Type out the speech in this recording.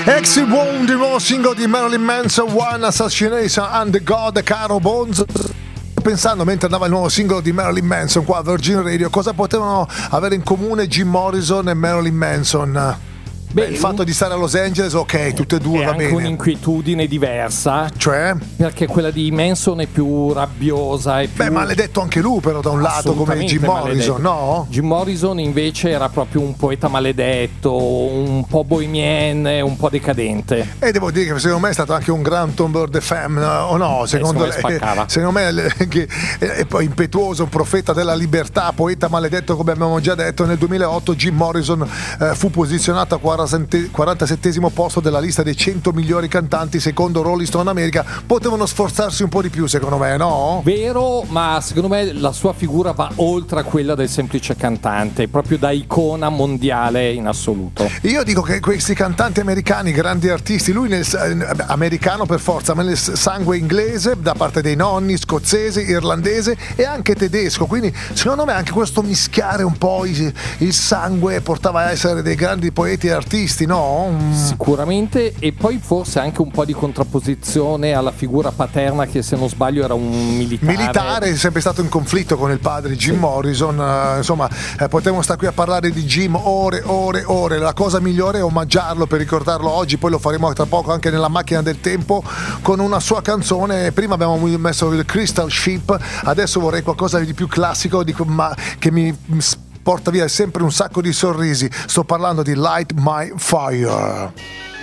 Exit Wound, il nuovo singolo di Marilyn Manson, One Assassination and the God, caro Bones. Pensando mentre andava il nuovo singolo di Marilyn Manson qua a Virgin Radio, cosa potevano avere in comune Jim Morrison e Marilyn Manson? Beh, il fatto di stare a Los Angeles, ok, tutte e due va bene. È anche un'inquietudine diversa. Cioè? Perché quella di Manson è più rabbiosa e più... Beh, maledetto anche lui però da un lato come Jim Morrison, no? Jim Morrison invece era proprio un poeta maledetto, un po' bohemien, un po' decadente. E devo dire che secondo me è stato anche un gran Tomber de Femme, o no? Secondo me che è poi impetuoso, un profeta della libertà, poeta maledetto come abbiamo già detto. Nel 2008 Jim Morrison fu posizionato a 47esimo posto della lista dei 100 migliori cantanti secondo Rolling Stone America. Potevano sforzarsi un po' di più secondo me, no? Vero, ma secondo me la sua figura va oltre a quella del semplice cantante, proprio da icona mondiale in assoluto. Io dico che questi cantanti americani, grandi artisti, lui americano per forza, ma nel sangue inglese da parte dei nonni, scozzese, irlandese e anche tedesco, quindi secondo me anche questo mischiare un po' il sangue portava a essere dei grandi poeti e artisti, no? Sicuramente, e poi forse anche un po' di contrapposizione alla figura paterna che, se non sbaglio, era un militare, è sempre stato in conflitto con il padre Jim Morrison. Insomma, potremmo stare qui a parlare di Jim ore. La cosa migliore è omaggiarlo per ricordarlo oggi, poi lo faremo tra poco anche nella macchina del tempo con una sua canzone. Prima abbiamo messo il Crystal Ship, adesso vorrei qualcosa di più classico, ma che mi porta via sempre un sacco di sorrisi. Sto parlando di Light My Fire.